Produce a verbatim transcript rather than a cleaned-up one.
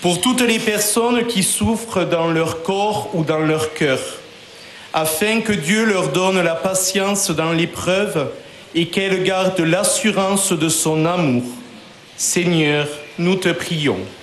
pour toutes les personnes qui souffrent dans leur corps ou dans leur cœur, afin que Dieu leur donne la patience dans l'épreuve et qu'elles gardent l'assurance de son amour. Seigneur, nous te prions.